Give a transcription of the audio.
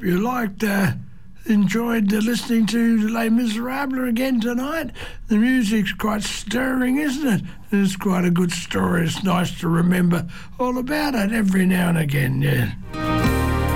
hope you enjoyed listening to Les Miserables again tonight. The music's quite stirring, isn't it? It's quite a good story. It's nice to remember all about it every now and again, yeah.